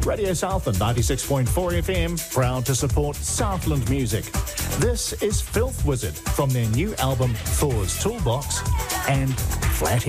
Radio Southland 96.4 FM, proud to support Southland music. This is Filth Wizard from their new album Thor's Toolbox and Flat